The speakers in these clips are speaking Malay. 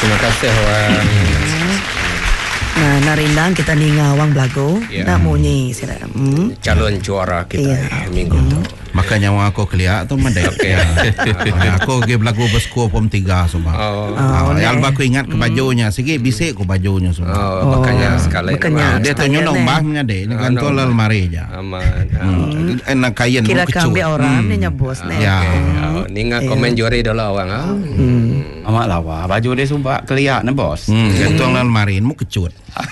Terima kasih Wang. Nah, narindang kita ni ngawang belago. Nak munyi sila. Calon juara kita minggu tu. Makanya orang aku keliak tu mandai. Aku pergi belagu berskor pom 3 semua. Yang aku ingat ke bajunya, sikit bisik ke bajunya semua. Makanya sekali. Dia tanya nombahnya deh, dengan tu lemari aja. Aman. Enak kain kira kecut. kambi orang ni nyebos ni. Ya. Ni ngak komen juri dulu orang. Amat lawa, baju dia sumpah keliak ni bos. Gantung lemari mu kecut.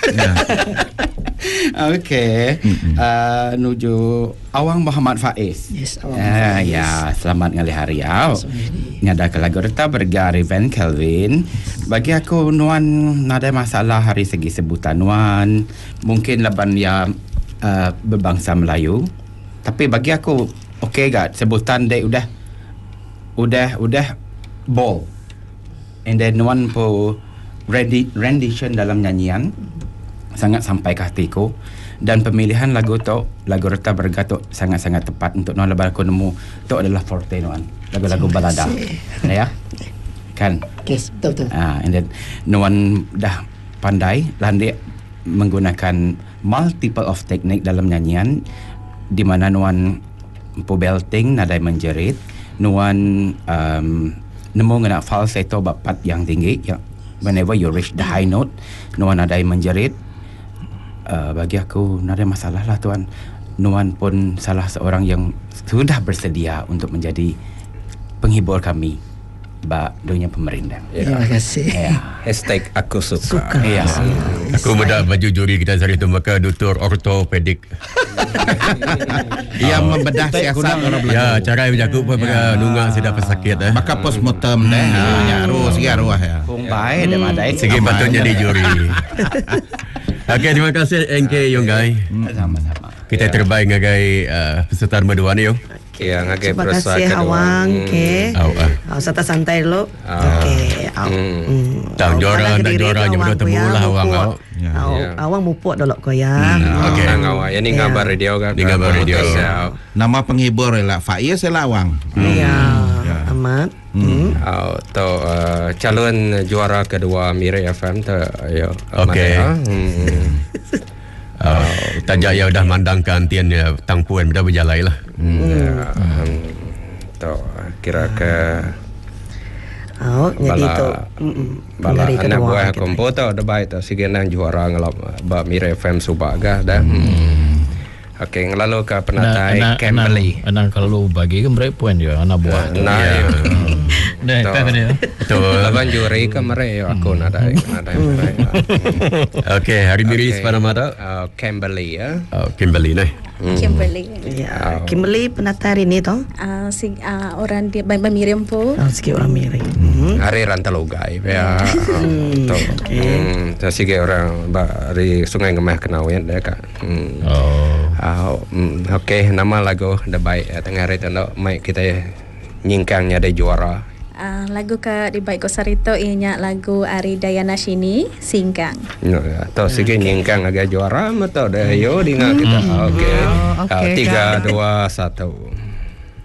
Okey. Nuju Awang Muhammad Faiz. Yes, ya, selamat ngali hari au. Nyada ke lagu reta bergari Van Kelvin. Bagi aku nuan nada masalah hari segi sebutan nuan. Mungkin laban ya berbangsa Melayu. Tapi bagi aku okey gak sebutan dia udah ball. And then nuan po rendition dalam nyanyian sangat sampai ke hatiku. Dan pemilihan lagu Reta Bergatuk sangat-sangat tepat untuk nuan lebar aku nemu tu adalah forte nuan lagu-lagu balada ya kan Yes, betul. And then nuan dah pandai landai menggunakan multiple of teknik dalam nyanyian di mana nuan pu belting nadai menjerit nuan nemu ngena falsetto bapat yang tinggi ya, whenever you reach the high note nuan nadai menjerit. Bagi aku tak ada masalah lah tuan. Nuan pun salah seorang yang sudah bersedia untuk menjadi penghibur kami dunia pemerintah. Terima kasih. Hashtag aku suka. Ya. Aku mendak baju juri kita hari itu maka doktor ortopedik. Yang membedah siasat orang belagu. Ya, cara berjaku pun nungak sedap pesakit Maka postmortem deh. Ya, arwah ya. Kung baik dan madai. Segi patutnya di juri. Okey, terima kasih NK Yonggai. Sama-sama. Kita terbaik ngagai peserta nombor 2 ni yo. Ya, ngagai Terima peserta kasih kedua. Awang. Okey. Serta santai dulu. Okey. Tang juara dan juaranya berdua temu lah Awang kau. Awang mupuk dulu kau ya. Okey, ngawak. Yang ni ngabar radio kan. Ni ngabar radio. Nama penghibur ialah Faiz Selawang. Ya. Amat. Atau calon juara kedua Mirai FM tu ya. Okey. Tajak dah mandangkan tian tangpuan dah berjalan lah. Tu kira ke Jadi tu. bala anak buah komputer dah baik tu sige nang juara ngelap ba Mirai FM Subak dah. Okey, ngelalu ke penatai Kimberly. Anak kalau bagi ke mereka puan dia anak buah. Dah apa dia? Betul. Laban juri ke mereka aku nada. Okey, hari miris pada mata. Kimberly ya. Kimberly nih. Kimberly. Ya. Kimberly penata hari ni tu. Orang dia Miriam po. Sikit orang Miri. Hari Rantalogai ya. Tu. Sige orang dari Sungai Ngemah Kenawian dah kak. Okey, nama lagu dah baik tengah hari tu mai kita nyingkangnya ada juara. Lagu ke di baik ko sarito inya lagu Ari Dayana Shini Singkang. No, atau sige nyingkang agak juara mata dah yo dengan kita. Okey. 3 2 1.